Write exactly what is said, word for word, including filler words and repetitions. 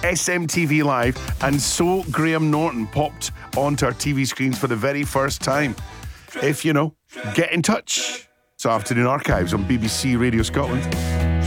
S M T V Live, and so Graham Norton popped onto our T V screens for the very first time. If you know, get in touch. It's Afternoon Archives on B B C Radio Scotland.